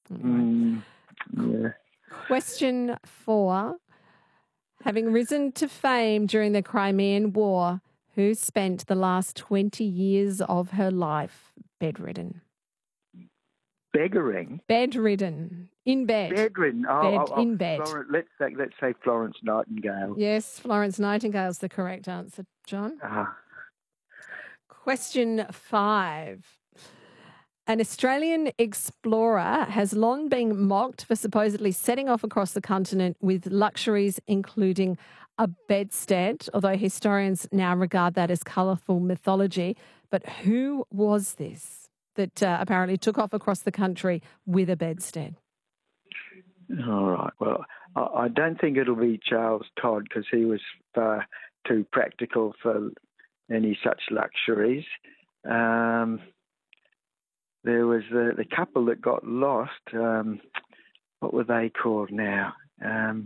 Anyway. Yeah. Question 4. Having risen to fame during the Crimean War, who spent the last 20 years of her life bedridden? Beggaring? Bedridden. In bed. Bedridden. In bed. Let's say Florence Nightingale. Yes, Florence Nightingale's the correct answer, John. Question 5. An Australian explorer has long been mocked for supposedly setting off across the continent with luxuries including a bedstead, although historians now regard that as colourful mythology. But who was this that apparently took off across the country with a bedstead? All right. Well, I don't think it'll be Charles Todd because he was far too practical for any such luxuries. There was the couple that got lost. What were they called now? And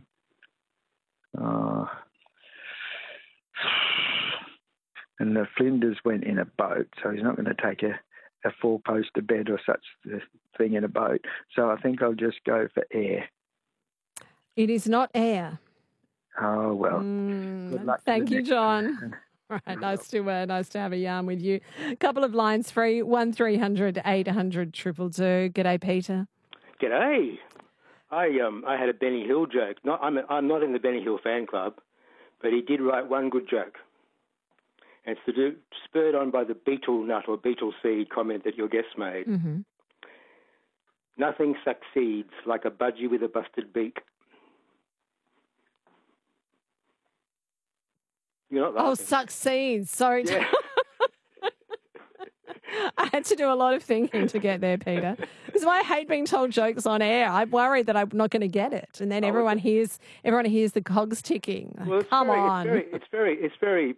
the Flinders went in a boat, so he's not going to take a four-poster bed or such thing in a boat. So I think I'll just go for air. It is not air. Oh, well. Good luck. Thank you, John. All right, nice to have a yarn with you. A couple of lines free, 1300 800 222. G'day, Peter. G'day. I had a Benny Hill joke. I'm not in the Benny Hill fan club, but he did write one good joke. And it's spurred on by the beetle nut or beetle seed comment that your guest made. Mm-hmm. Nothing succeeds like a budgie with a busted beak. You're not laughing. Oh, succeeds. Sorry. Yeah. I had to do a lot of thinking to get there, Peter. This is why I hate being told jokes on air. I'm worried that I'm not going to get it, and then everyone hears the cogs ticking. Well, Come on, it's very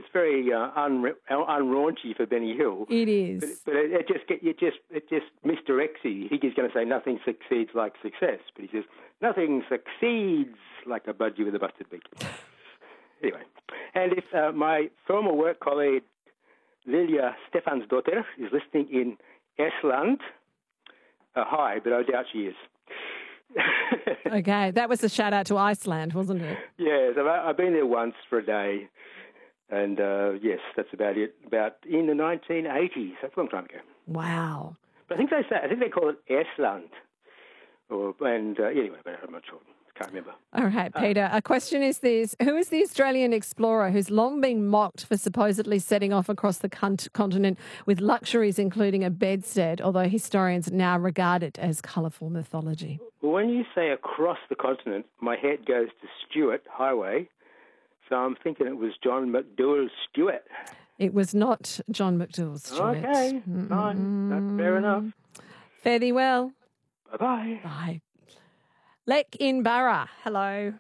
unraunchy for Benny Hill. it is. But it just misdirects you. He's going to say nothing succeeds like success, but he says nothing succeeds like a budgie with a busted beak. Anyway, and if my former work colleague Lilia Stefansdottir is listening in Estland, hi, but I doubt she is. Okay, that was a shout out to Iceland, wasn't it? Yes, I've been there once for a day, and yes, that's about it. About in the 1980s, that's a long time ago. Wow. But I think they call it Estland, anyway, but I'm not sure. Can't remember. All right, Peter. A question is this. Who is the Australian explorer who's long been mocked for supposedly setting off across the continent with luxuries including a bedstead, although historians now regard it as colourful mythology? Well, when you say across the continent, my head goes to Stewart Highway, so I'm thinking it was John McDowell Stewart. It was not John McDowell Stewart. Okay, fine. That's fair enough. Fare thee well. Bye-bye. Bye. Lek in Barra. Hello.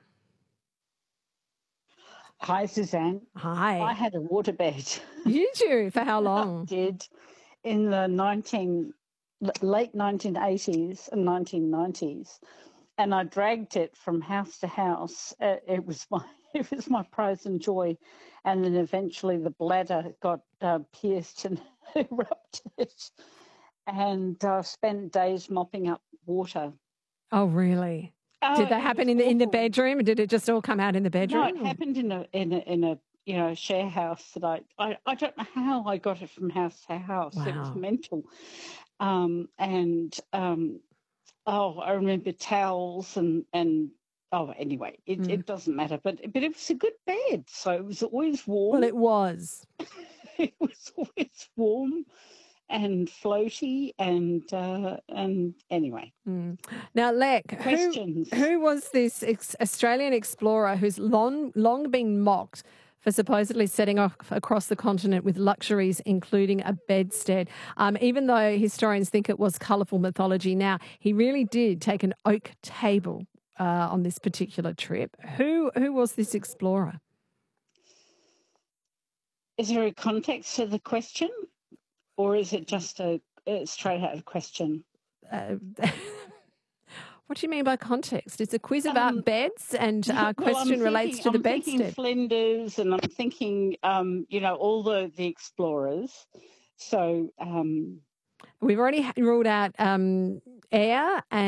Hi, Suzanne. Hi. I had a waterbed. Did you? For how long? I did. In the late 1980s and 1990s. And I dragged it from house to house. It was my pride and joy. And then eventually the bladder got pierced and erupted. And spent days mopping up water. Oh, really? Oh, did that happen in the bedroom, or did it just all come out in the bedroom? No, it happened in a share house that I don't know how I got it from house to house. Wow. It was mental. I remember towels and anyway, it doesn't matter. But it was a good bed, so it was always warm. Well, it was. It was always warm and floaty and anyway. Now, Lek, questions. Who was this Australian explorer who's long been mocked for supposedly setting off across the continent with luxuries, including a bedstead? Even though historians think it was colourful mythology, now he really did take an oak table on this particular trip. Who was this explorer? Is there a context to the question? Or is it just a straight out question? What do you mean by context? It's a quiz about beds, and our question relates to the bedstead. I'm thinking Flinders, and I'm thinking, all the explorers. So we've already ruled out air and